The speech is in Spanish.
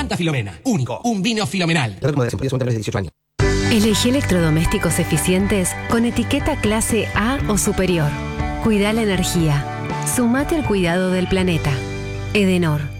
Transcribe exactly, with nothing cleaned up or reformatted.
Santa Filomena. Único. Un vino filomenal. Elegí electrodomésticos eficientes con etiqueta clase A o superior. Cuida la energía. Sumate al cuidado del planeta. Edenor.